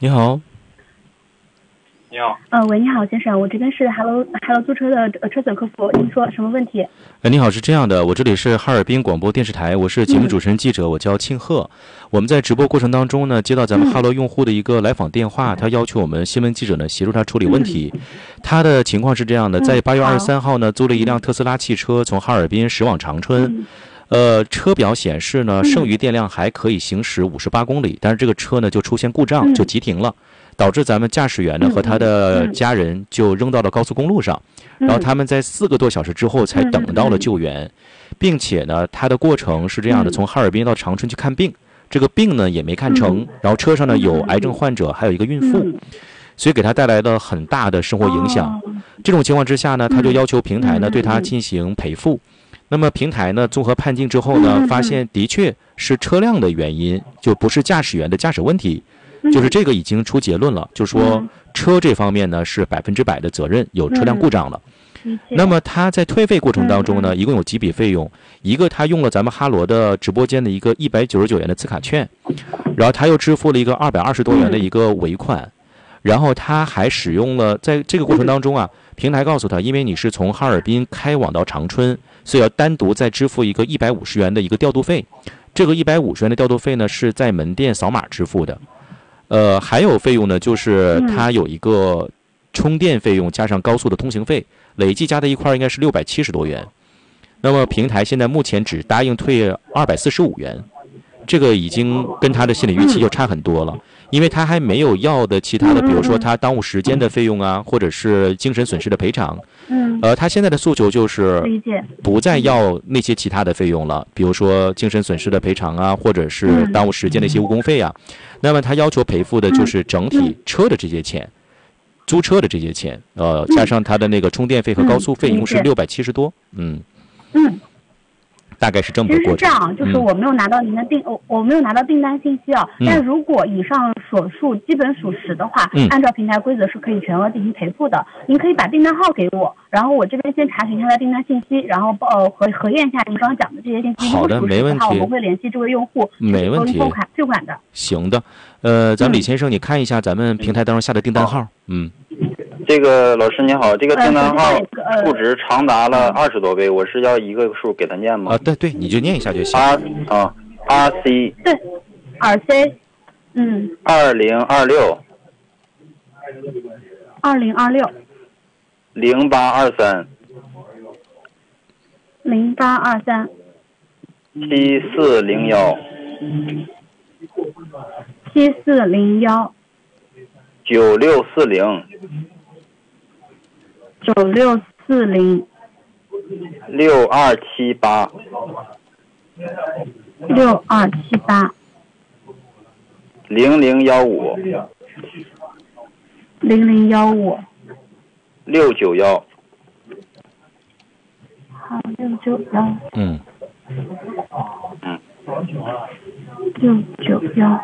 你好。 你好。 喂，你好，先生，我这边是 Hello 租车的车损客服，您说什么问题？ 你好，是这样的，我这里是哈尔滨广播电视台，我是节目主持人记者，我叫庆贺。我们在直播过程当中呢，接到咱们哈罗用户的一个来访电话，他要求我们新闻记者呢协助他处理问题。他的情况是这样的，在8月23号呢，租了一辆特斯拉汽车从哈尔滨驶往长春。车表显示呢，剩余电量还可以行驶58公里，但是这个车呢就出现故障，就急停了。导致咱们驾驶员呢和他的家人就扔到了高速公路上，然后他们在4个多小时之后才等到了救援，并且呢，他的过程是这样的：从哈尔滨到长春去看病，这个病呢也没看成，然后车上呢有癌症患者，还有一个孕妇，所以给他带来了很大的生活影响。这种情况之下呢，他就要求平台呢对他进行赔付。那么平台呢综合判定之后呢，发现的确是车辆的原因，就不是驾驶员的驾驶问题。就是这个已经出结论了，就是说车这方面呢是100%的责任，有车辆故障了。那么他在退费过程当中呢，一共有几笔费用。一个他用了咱们哈罗的直播间的一个199元的磁卡券，然后他又支付了一个220多元的一个尾款，然后他还使用了，在这个过程当中啊，平台告诉他，因为你是从哈尔滨开往到长春，所以要单独再支付一个150元的一个调度费。这个150元的调度费呢是在门店扫码支付的。还有费用呢，就是它有一个充电费用加上高速的通行费，累计加在一块应该是670多元。那么平台现在目前只答应退245元，这个已经跟他的心理预期就差很多了，因为他还没有要的其他的，比如说他耽误时间的费用啊，或者是精神损失的赔偿。他现在的诉求就是不再要那些其他的费用了，比如说精神损失的赔偿啊，或者是耽误时间的一些误工费啊。那么他要求赔付的就是整体车的这些钱，租车的这些钱，加上他的那个充电费和高速费，一共是670多。大概是这么个过程。 其实是这样，就是我没有拿到您的我没有拿到订单信息啊。但如果以上所述基本属实的话，按照平台规则是可以全额进行赔付的。您可以把订单号给我，然后我这边先查询一下他订单信息，然后核验一下您刚刚讲的这些信息。 好的，没问题。 我们会联系这位用户， 没问题， 退款的。 行的，咱们李先生，你看一下咱们平台当中下的订单号。 这个老师你好，这个订单号数值长达了20多位，我是要一个数给他念吗？ 对，你就念一下就行。 RC 对，RC 2026 0823 7401 9640 6278 0015 691。 好，691。691。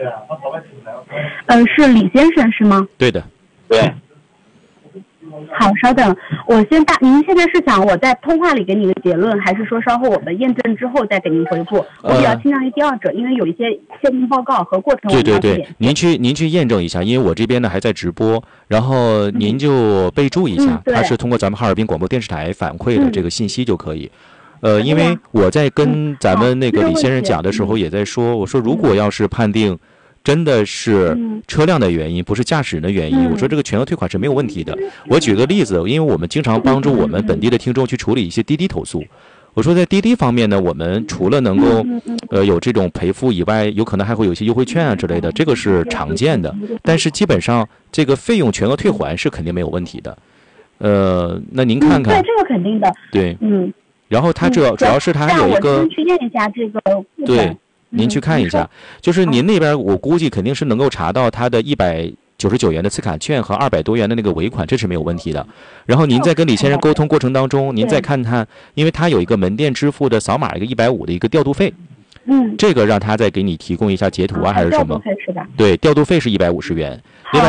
是李先生是吗？ 对的。 对。 好，稍等，您现在是想我在通话里给你个结论，还是说稍后我们验证之后再给您回复？我比较倾向于第二者，因为有一些鉴定报告和过程。 对，您去验证一下，因为我这边呢还在直播，然后您就备注一下，它是通过咱们哈尔滨广播电视台反馈的这个信息就可以。因为我在跟咱们那个李先生讲的时候也在说，我说如果要是判定真的是车辆的原因，不是驾驶人的原因，我说这个全额退款是没有问题的。我举个例子，因为我们经常帮助我们本地的听众去处理一些滴滴投诉，我说在滴滴方面呢，我们除了能够有这种赔付以外，有可能还会有一些优惠券啊之类的，这个是常见的。但是基本上这个费用全额退还是肯定没有问题的。那您看看。 对，这个肯定的。 对，然后它主要是它还有一个。 我去验一下这个。 对。您去看一下，就是您那边我估计肯定是能够查到他的199元的磁卡券和200多元的那个尾款，这是没有问题的。然后您在跟李先生沟通过程当中，您再看看，因为他有一个门店支付的扫码一个150的一个调度费，这个让他再给你提供一下截图啊还是什么？ 调度费是吧？ 对，调度费是150元。